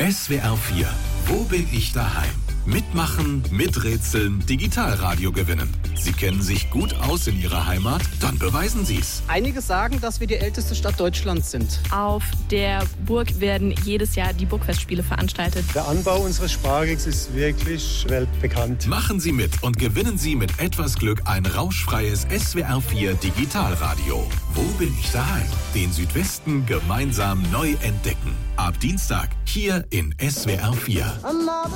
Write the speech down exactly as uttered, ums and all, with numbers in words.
S W R vier. Wo bin ich daheim? Mitmachen, miträtseln, Digitalradio gewinnen. Sie kennen sich gut aus in Ihrer Heimat? Dann beweisen Sie's. Einige sagen, dass wir die älteste Stadt Deutschlands sind. Auf der Burg werden jedes Jahr die Burgfestspiele veranstaltet. Der Anbau unseres Spargels ist wirklich weltbekannt. Machen Sie mit und gewinnen Sie mit etwas Glück ein rauschfreies S W R vier Digitalradio. Wo bin ich daheim? Den Südwesten gemeinsam neu entdecken. Ab Dienstag hier in S W R vier.